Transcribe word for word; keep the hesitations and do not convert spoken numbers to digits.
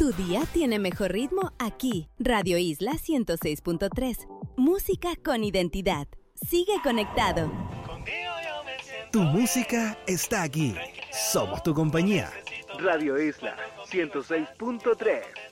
Tu día tiene mejor ritmo aquí. Radio Isla ciento seis punto tres. Música con identidad. Sigue conectado. Tu música está aquí. Somos tu compañía. Radio Isla ciento seis punto tres.